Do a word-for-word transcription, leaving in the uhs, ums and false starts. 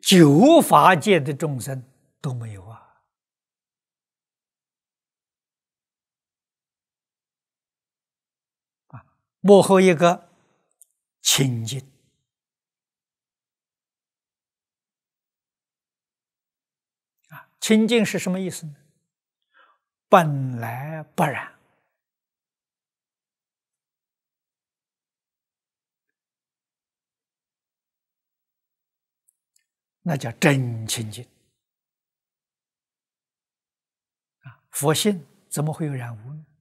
九法界的众生都没有啊！啊，幕后一个清净啊，清净是什么意思呢？本来不染。那叫真清净啊！佛性怎么会有染污呢？